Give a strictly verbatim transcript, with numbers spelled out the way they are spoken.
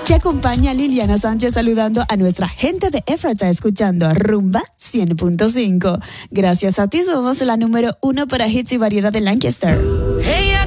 Te acompaña Liliana Sánchez saludando a nuestra gente de Ephrata, escuchando Rumba cien punto cinco. Gracias a ti somos la número uno para hits y variedad de Lancaster. Ella